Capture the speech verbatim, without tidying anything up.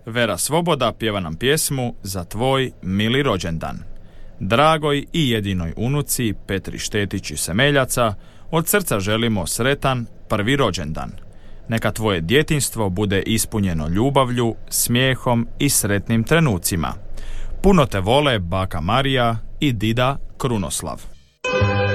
Vera Svoboda pjeva nam pjesmu Za tvoj mili rođendan. Dragoj i jedinoj unuci Petri Štetić iz Semeljaca od srca želimo sretan prvi rođendan. Neka tvoje djetinjstvo bude ispunjeno ljubavlju, smijehom i sretnim trenucima. Puno te vole baka Marija i dida Krunoslav.